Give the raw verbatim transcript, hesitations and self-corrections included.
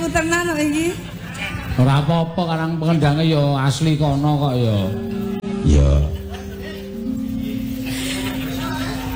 asliku tenan kok iki. Ora apa-apa karang pengendange ya asli kono kok ya. Ya.